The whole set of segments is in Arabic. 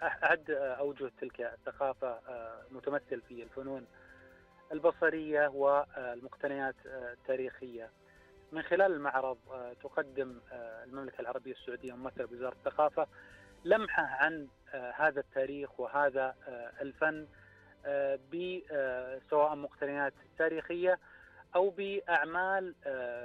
أحد أوجه تلك الثقافة متمثل في الفنون البصرية والمقتنيات التاريخية. من خلال المعرض تقدم المملكة العربية السعودية ممثلة بوزارة الثقافة لمحة عن هذا التاريخ وهذا الفن، سواء مقتنيات تاريخية أو بأعمال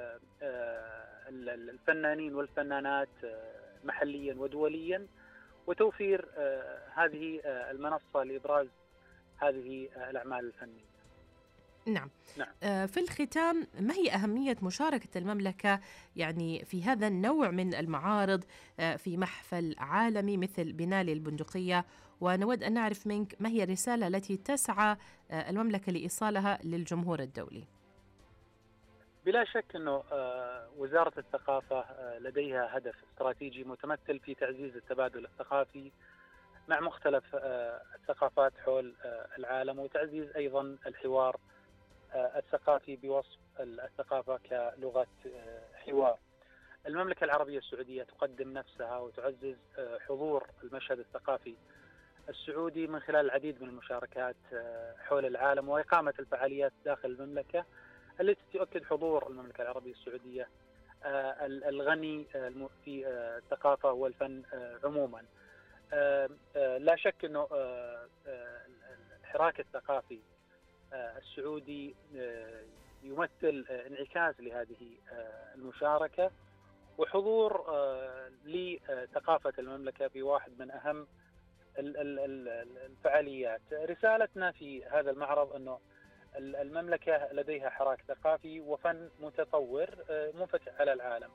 الفنانين والفنانات محليا ودوليا، وتوفير هذه المنصة لإبراز هذه الأعمال الفنية. نعم. في الختام، ما هي أهمية مشاركة المملكة يعني في هذا النوع من المعارض في محفل عالمي مثل بنالي البندقية؟ ونود أن نعرف منك ما هي الرسالة التي تسعى المملكة لإيصالها للجمهور الدولي؟ بلا شك أنه وزارة الثقافة لديها هدف استراتيجي متمثل في تعزيز التبادل الثقافي مع مختلف الثقافات حول العالم، وتعزيز أيضا الحوار الثقافي بوصف الثقافة كلغة حوار. المملكة العربية السعودية تقدم نفسها وتعزز حضور المشهد الثقافي السعودي من خلال العديد من المشاركات حول العالم وإقامة الفعاليات داخل المملكة التي تؤكد حضور المملكة العربية السعودية الغني في الثقافة والفن عموما. لا شك أنه الحراك الثقافي السعودي يمثل انعكاس لهذه المشاركة وحضور لثقافة المملكة بواحد من أهم الفعاليات. رسالتنا في هذا المعرض أنه المملكة لديها حراك ثقافي وفن متطور منفتح على العالم.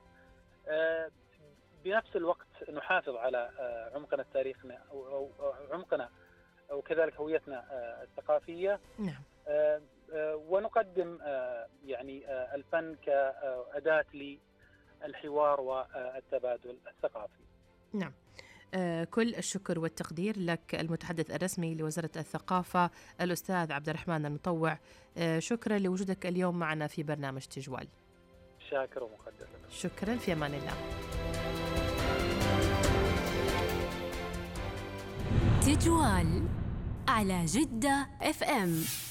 بنفس الوقت نحافظ على عمقنا التاريخنا أو عمقنا وكذلك هويتنا الثقافية. نعم. ونقدم يعني الفن كأداة للحوار والتبادل الثقافي. نعم. كل الشكر والتقدير لك المتحدث الرسمي لوزارة الثقافة الأستاذ عبد الرحمن المطوع. شكرا لوجودك اليوم معنا في برنامج تجوال. شاكر ومقدر لك. شكرا، في أمان الله. تجوال على جدة FM.